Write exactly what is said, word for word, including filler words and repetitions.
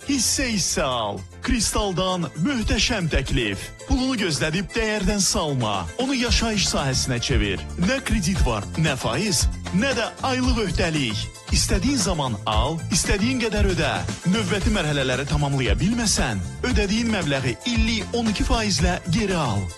Hissə-hissə al. Kristaldan möhtəşəm təklif. Pulunu gözlədib dəyərdən salma. Onu yaşayış sahəsinə çevir. Nə kredit var, nə faiz, nə də aylıq öhdəlik. İstədiyin zaman al, istədiyin qədər ödə. Növbəti mərhələləri tamamlaya bilməsən, ödədiyin məbləği illik on iki faizlə geri al.